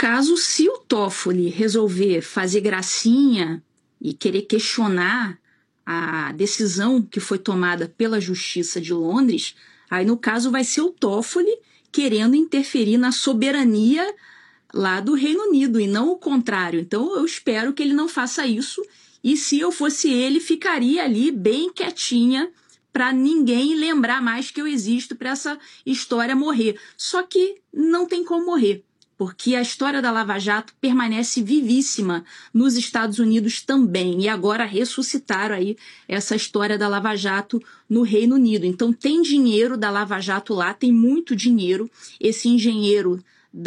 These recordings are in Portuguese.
caso, se o Toffoli resolver fazer gracinha e querer questionar a decisão que foi tomada pela Justiça de Londres, aí no caso vai ser o Toffoli querendo interferir na soberania lá do Reino Unido e não o contrário. Então eu espero que ele não faça isso, e se eu fosse ele, ficaria ali bem quietinha para ninguém lembrar mais que eu existo, para essa história morrer. Só que não tem como morrer, porque a história da Lava Jato permanece vivíssima nos Estados Unidos também, e agora ressuscitaram aí essa história da Lava Jato no Reino Unido. Então tem dinheiro da Lava Jato lá, tem muito dinheiro. Esse engenheiro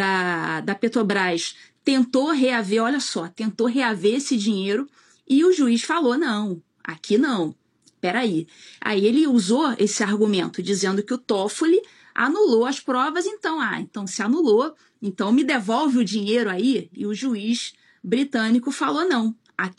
da Petrobras tentou reaver, olha só, tentou reaver esse dinheiro, e o juiz falou, não, aqui não, peraí. Aí ele usou esse argumento, dizendo que o Toffoli anulou as provas, então se anulou, então me devolve o dinheiro aí. E o juiz britânico falou, não,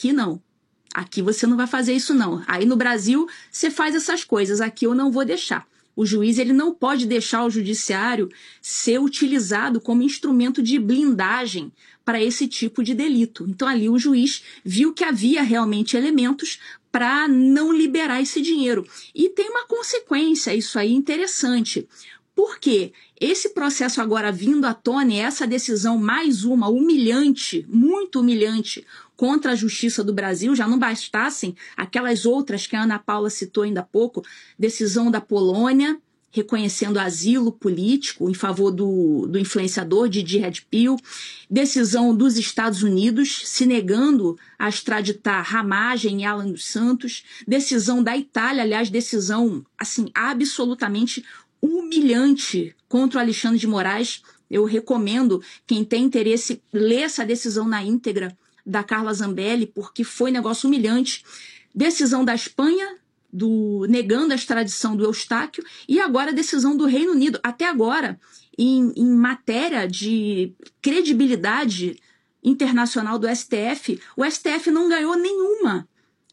aqui você não vai fazer isso não. Aí no Brasil você faz essas coisas, aqui eu não vou deixar. O juiz ele não pode deixar o judiciário ser utilizado como instrumento de blindagem para esse tipo de delito. Então ali o juiz viu que havia realmente elementos para não liberar esse dinheiro. E tem uma consequência, isso aí interessante. Porque esse processo agora vindo à tona, e essa decisão mais uma humilhante, muito humilhante, contra a Justiça do Brasil, já não bastassem aquelas outras que a Ana Paula citou ainda há pouco, decisão da Polônia, reconhecendo asilo político em favor do influenciador Didi Redpill, decisão dos Estados Unidos se negando a extraditar Ramagem e Alan dos Santos, decisão da Itália, aliás, decisão assim absolutamente humilhante contra o Alexandre de Moraes. Eu recomendo, quem tem interesse, ler essa decisão na íntegra da Carla Zambelli, porque foi negócio humilhante. Decisão da Espanha, negando a extradição do Eustáquio, e agora a decisão do Reino Unido. Até agora, em matéria de credibilidade internacional do STF, o STF não ganhou nenhuma.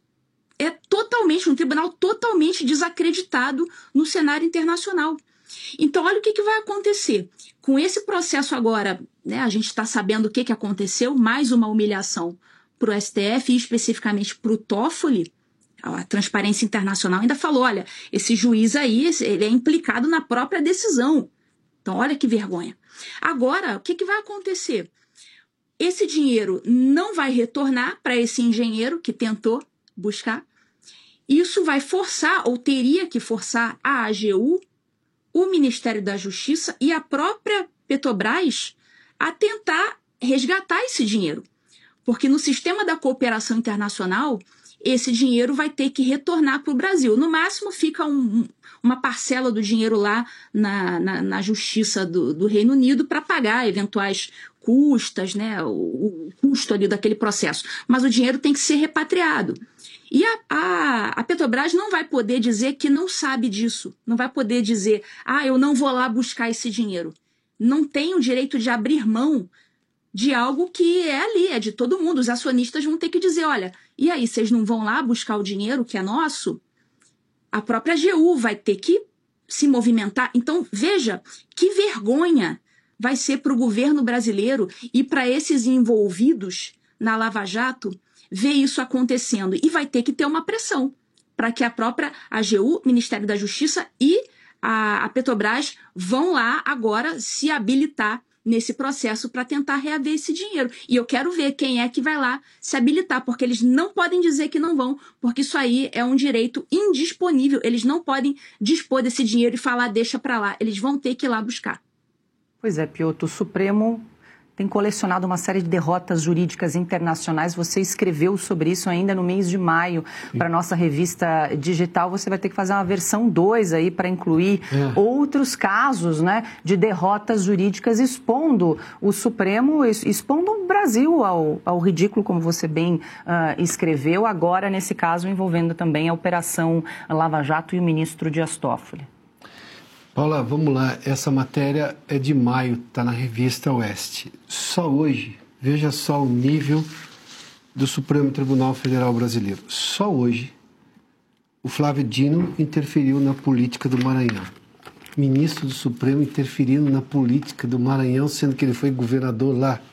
É totalmente, um tribunal totalmente desacreditado no cenário internacional. Então, olha o que vai acontecer. Com esse processo agora, né, a gente está sabendo o que aconteceu, mais uma humilhação para o STF e especificamente para o Toffoli. A Transparência Internacional ainda falou, olha, esse juiz aí, ele é implicado na própria decisão. Então, olha que vergonha. Agora, o que vai acontecer? Esse dinheiro não vai retornar para esse engenheiro que tentou buscar. Isso vai forçar, ou teria que forçar, a AGU, o Ministério da Justiça e a própria Petrobras a tentar resgatar esse dinheiro. Porque no sistema da cooperação internacional, esse dinheiro vai ter que retornar para o Brasil. No máximo, fica uma parcela do dinheiro lá na Justiça do Reino Unido para pagar eventuais custas, né, o custo ali daquele processo. Mas o dinheiro tem que ser repatriado. E a Petrobras não vai poder dizer que não sabe disso. Não vai poder dizer, eu não vou lá buscar esse dinheiro. Não tem o direito de abrir mão de algo que é ali, é de todo mundo. Os acionistas vão ter que dizer, olha, e aí, vocês não vão lá buscar o dinheiro que é nosso? A própria AGU vai ter que se movimentar. Então, veja, que vergonha vai ser para o governo brasileiro e para esses envolvidos na Lava Jato ver isso acontecendo. E vai ter que ter uma pressão para que a própria AGU, Ministério da Justiça e a Petrobras vão lá agora se habilitar nesse processo para tentar reaver esse dinheiro. E eu quero ver quem é que vai lá se habilitar, porque eles não podem dizer que não vão, porque isso aí é um direito indisponível. Eles não podem dispor desse dinheiro e falar, deixa para lá. Eles vão ter que ir lá buscar. Pois é, Piotr, o Supremo tem colecionado uma série de derrotas jurídicas internacionais. Você escreveu sobre isso ainda no mês de maio para a nossa revista digital. Você vai ter que fazer uma versão 2 aí para incluir outros casos, né, de derrotas jurídicas expondo o Supremo, expondo o Brasil ao ridículo, como você bem escreveu, agora nesse caso envolvendo também a Operação Lava Jato e o ministro Dias Toffoli. Paula, vamos lá. Essa matéria é de maio, está na revista Oeste. Só hoje, veja só o nível do Supremo Tribunal Federal Brasileiro. Só hoje, o Flávio Dino interferiu na política do Maranhão. Ministro do Supremo interferindo na política do Maranhão, sendo que ele foi governador lá.